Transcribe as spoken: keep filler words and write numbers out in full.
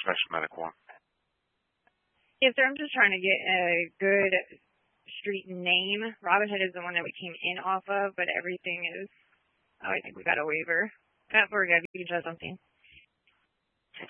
Special Medical one. Yes, sir. I'm just trying to get a good street name. Robin Hood is the one that we came in off of, but everything is, oh, I think we got a waiver. Oh, we're good. You can try something.